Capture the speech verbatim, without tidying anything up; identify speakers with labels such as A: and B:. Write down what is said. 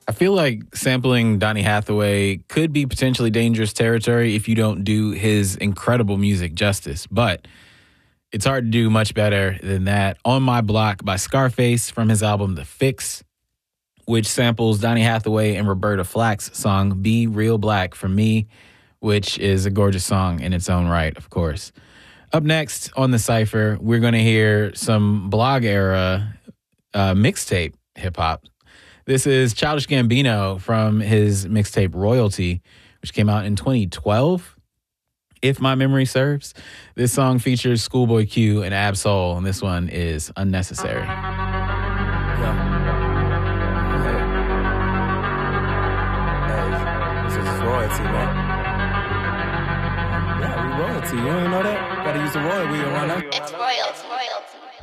A: I feel like sampling Donny Hathaway could be potentially dangerous territory if you don't do his incredible music justice, but it's hard to do much better than that. On My Block by Scarface from his album The Fix, which samples Donny Hathaway and Roberta Flack's song Be Real Black from Me, which is a gorgeous song in its own right, of course. Up next on the Cypher, we're going to hear some blog era uh, mixtape hip hop. This is Childish Gambino from his mixtape Royalty, which came out in twenty twelve, if my memory serves. This song features Schoolboy Q and Ab-Soul, and this one is Unnecessary.
B: Yeah. Hey. Hey, this is royalty, man. Yeah, we royalty. You ain't know that? Gotta use the royal we around that.
C: It's royalty.